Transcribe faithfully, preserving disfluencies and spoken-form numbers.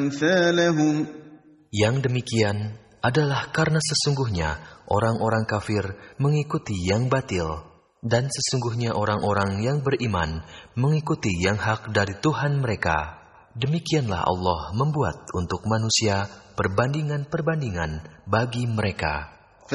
أمثالهم Yang demikian adalah karena sesungguhnya orang-orang kafir mengikuti yang batil, dan sesungguhnya orang-orang yang beriman mengikuti yang hak dari Tuhan mereka. Demikianlah Allah membuat untuk manusia perbandingan-perbandingan bagi mereka.